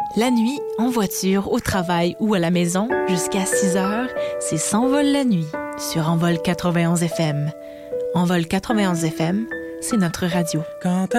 La nuit, en voiture, au travail ou à la maison, jusqu'à 6 heures, c'est S'envole la nuit sur Envol 91 FM. Envol 91 FM, c'est notre radio. Quand